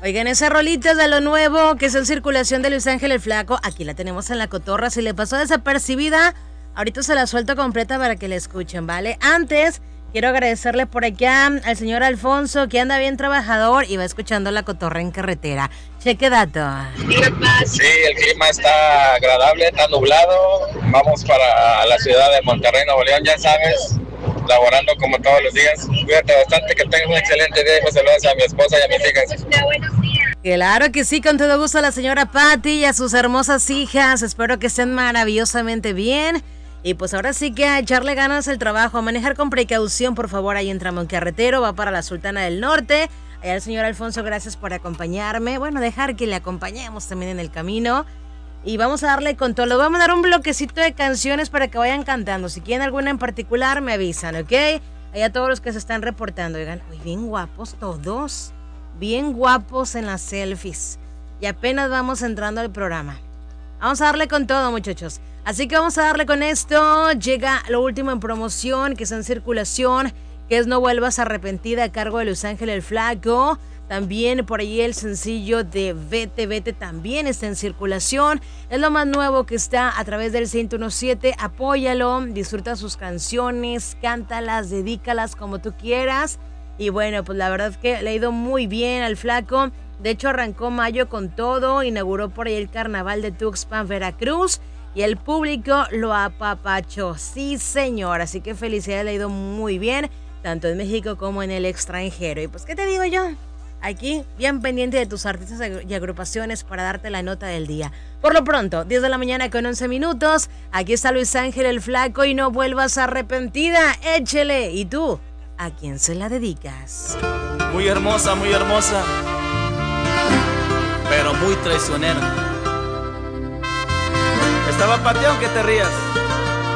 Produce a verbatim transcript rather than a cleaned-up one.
Oigan, esa rolita de lo nuevo, que es en circulación de Luis Ángel el Flaco, aquí la tenemos en la cotorra. Si le pasó desapercibida, ahorita se la suelto completa para que la escuchen, ¿vale? Antes, quiero agradecerle por acá al señor Alfonso, que anda bien trabajador y va escuchando la cotorra en carretera. Cheque dato. Sí, el clima está agradable, está nublado. Vamos para la ciudad de Monterrey, Nuevo León, ya sabes, laborando como todos los días. Cuídate bastante, que tengas un excelente día y pues saludos a mi esposa y a mis hijas. Claro que sí, con todo gusto a la señora Patti y a sus hermosas hijas. Espero que estén maravillosamente bien. Y pues ahora sí que a echarle ganas al trabajo, a manejar con precaución, por favor, ahí en tramo carretero, va para la Sultana del Norte. Allá el señor Alfonso, gracias por acompañarme. Bueno, dejar que le acompañemos también en el camino. Y vamos a darle con todo. Les vamos a dar un bloquecito de canciones para que vayan cantando. Si quieren alguna en particular, me avisan, ¿ok? Allá todos los que se están reportando. Oigan, uy, bien guapos todos. Bien guapos en las selfies. Y apenas vamos entrando al programa. Vamos a darle con todo, muchachos. Así que vamos a darle con esto. Llega lo último en promoción, que está en circulación, que es No Vuelvas Arrepentida, a cargo de Luis Ángel el Flaco. También por ahí el sencillo de Vete, Vete también está en circulación. Es lo más nuevo que está a través del ciento diecisiete. Apóyalo, disfruta sus canciones, cántalas, dedícalas como tú quieras. Y bueno, pues la verdad es que le ha ido muy bien al Flaco. De hecho, arrancó mayo con todo, inauguró por ahí el carnaval de Tuxpan, Veracruz, y el público lo apapachó. Sí, señor, así que felicidades, le ha ido muy bien, tanto en México como en el extranjero. Y pues, ¿qué te digo yo? Aquí, bien pendiente de tus artistas y agrupaciones para darte la nota del día. Por lo pronto, diez de la mañana con once minutos, aquí está Luis Ángel el Flaco y No Vuelvas Arrepentida, échele. ¿Y tú? ¿A quién se la dedicas? Muy hermosa, muy hermosa, pero muy traicionera. Estaba pateado, que te rías.